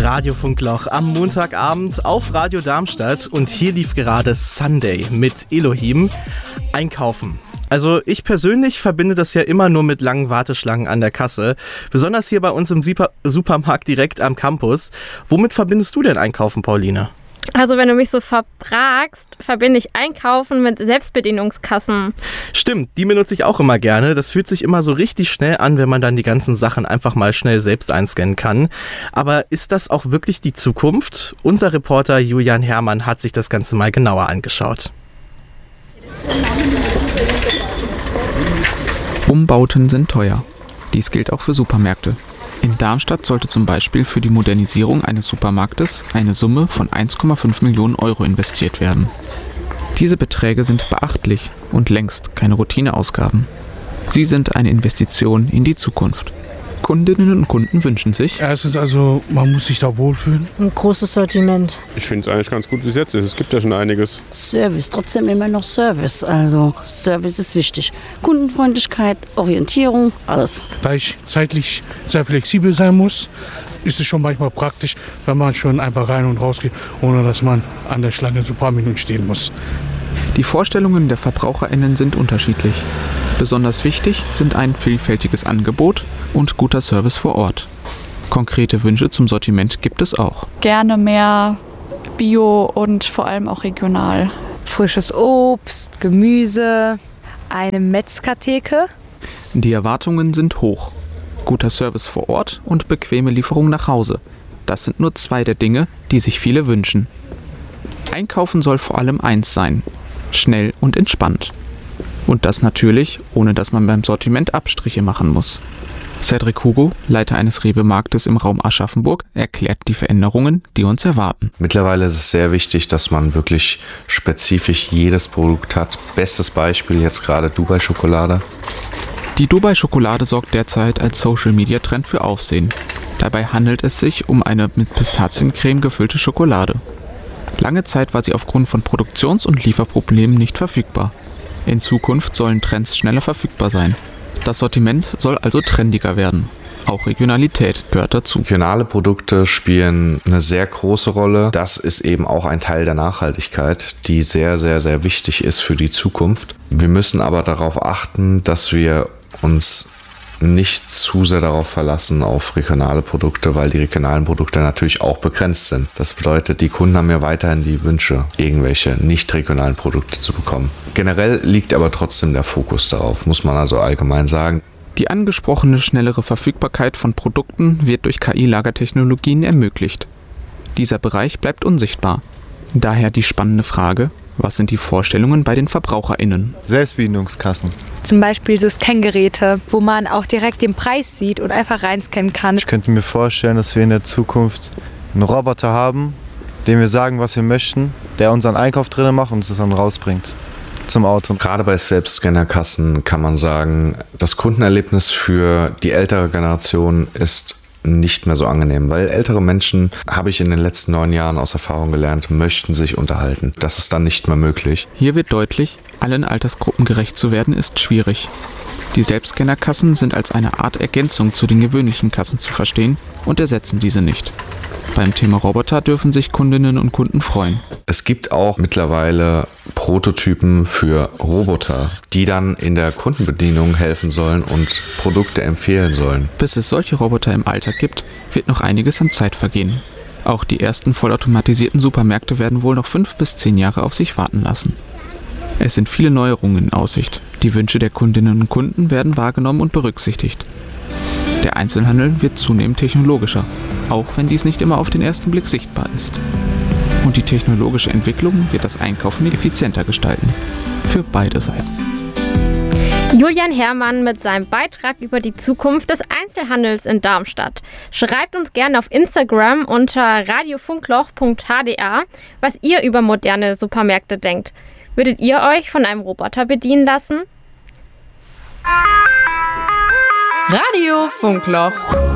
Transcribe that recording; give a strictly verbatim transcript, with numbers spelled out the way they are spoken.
Radiofunkloch am Montagabend auf Radio Darmstadt und hier lief gerade Sunday mit Elohim. Einkaufen. Also ich persönlich verbinde das ja immer nur mit langen Warteschlangen an der Kasse, besonders hier bei uns im Super- Supermarkt direkt am Campus. Womit verbindest du denn Einkaufen, Pauline? Also wenn du mich so fragst, verbinde ich Einkaufen mit Selbstbedienungskassen. Stimmt, die benutze ich auch immer gerne. Das fühlt sich immer so richtig schnell an, wenn man dann die ganzen Sachen einfach mal schnell selbst einscannen kann. Aber ist das auch wirklich die Zukunft? Unser Reporter Julian Herrmann hat sich das Ganze mal genauer angeschaut. Umbauten sind teuer. Dies gilt auch für Supermärkte. In Darmstadt sollte zum Beispiel für die Modernisierung eines Supermarktes eine Summe von eins Komma fünf Millionen Euro investiert werden. Diese Beträge sind beachtlich und längst keine Routineausgaben. Sie sind eine Investition in die Zukunft. Kundinnen und Kunden wünschen sich: Erstens also, man muss sich da wohlfühlen. Ein großes Sortiment. Ich finde es eigentlich ganz gut, wie es jetzt ist. Es gibt ja schon einiges. Service, trotzdem immer noch Service. Also Service ist wichtig. Kundenfreundlichkeit, Orientierung, alles. Da ich zeitlich sehr flexibel sein muss, ist es schon manchmal praktisch, wenn man schon einfach rein und raus geht, ohne dass man an der Schlange so ein paar Minuten stehen muss. Die Vorstellungen der VerbraucherInnen sind unterschiedlich. Besonders wichtig sind ein vielfältiges Angebot und guter Service vor Ort. Konkrete Wünsche zum Sortiment gibt es auch. Gerne mehr Bio und vor allem auch regional. Frisches Obst, Gemüse, eine Metzgertheke. Die Erwartungen sind hoch. Guter Service vor Ort und bequeme Lieferung nach Hause. Das sind nur zwei der Dinge, die sich viele wünschen. Einkaufen soll vor allem eins sein: schnell und entspannt. Und das natürlich, ohne dass man beim Sortiment Abstriche machen muss. Cedric Hugo, Leiter eines Rewe-Marktes im Raum Aschaffenburg, erklärt die Veränderungen, die uns erwarten. Mittlerweile ist es sehr wichtig, dass man wirklich spezifisch jedes Produkt hat. Bestes Beispiel jetzt gerade Dubai-Schokolade. Die Dubai-Schokolade sorgt derzeit als Social-Media-Trend für Aufsehen. Dabei handelt es sich um eine mit Pistaziencreme gefüllte Schokolade. Lange Zeit war sie aufgrund von Produktions- und Lieferproblemen nicht verfügbar. In Zukunft sollen Trends schneller verfügbar sein. Das Sortiment soll also trendiger werden. Auch Regionalität gehört dazu. Regionale Produkte spielen eine sehr große Rolle. Das ist eben auch ein Teil der Nachhaltigkeit, die sehr, sehr, sehr wichtig ist für die Zukunft. Wir müssen aber darauf achten, dass wir uns nicht zu sehr darauf verlassen auf regionale Produkte, weil die regionalen Produkte natürlich auch begrenzt sind. Das bedeutet, die Kunden haben ja weiterhin die Wünsche, irgendwelche nicht regionalen Produkte zu bekommen. Generell liegt aber trotzdem der Fokus darauf, muss man also allgemein sagen. Die angesprochene schnellere Verfügbarkeit von Produkten wird durch K I-Lagertechnologien ermöglicht. Dieser Bereich bleibt unsichtbar. Daher die spannende Frage: Was sind die Vorstellungen bei den VerbraucherInnen? Selbstbedienungskassen. Zum Beispiel so Scangeräte, wo man auch direkt den Preis sieht und einfach reinscannen kann. Ich könnte mir vorstellen, dass wir in der Zukunft einen Roboter haben, dem wir sagen, was wir möchten, der unseren Einkauf drinnen macht und uns das dann rausbringt zum Auto. Gerade bei Selbstscannerkassen kann man sagen, das Kundenerlebnis für die ältere Generation ist nicht mehr so angenehm, weil ältere Menschen, habe ich in den letzten neun Jahren aus Erfahrung gelernt, möchten sich unterhalten. Das ist dann nicht mehr möglich. Hier wird deutlich, allen Altersgruppen gerecht zu werden, ist schwierig. Die Selbstscannerkassen sind als eine Art Ergänzung zu den gewöhnlichen Kassen zu verstehen und ersetzen diese nicht. Beim Thema Roboter dürfen sich Kundinnen und Kunden freuen. Es gibt auch mittlerweile Prototypen für Roboter, die dann in der Kundenbedienung helfen sollen und Produkte empfehlen sollen. Bis es solche Roboter im Alltag gibt, wird noch einiges an Zeit vergehen. Auch die ersten vollautomatisierten Supermärkte werden wohl noch fünf bis zehn Jahre auf sich warten lassen. Es sind viele Neuerungen in Aussicht. Die Wünsche der Kundinnen und Kunden werden wahrgenommen und berücksichtigt. Der Einzelhandel wird zunehmend technologischer, auch wenn dies nicht immer auf den ersten Blick sichtbar ist. Und die technologische Entwicklung wird das Einkaufen effizienter gestalten. Für beide Seiten. Julian Herrmann mit seinem Beitrag über die Zukunft des Einzelhandels in Darmstadt. Schreibt uns gerne auf Instagram unter radiofunkloch punkt h d a, was ihr über moderne Supermärkte denkt. Würdet ihr euch von einem Roboter bedienen lassen? Radio Funkloch.